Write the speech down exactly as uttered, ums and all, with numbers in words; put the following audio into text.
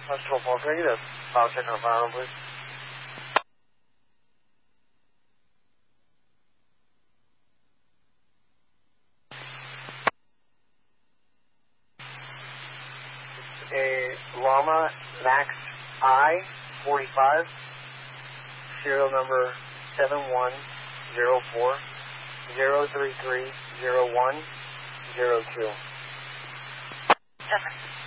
That's twelve four. Can I get a file check on the file, please? A Llama Max I forty-five, serial number seven one zero four zero three three zero one zero two. Seven.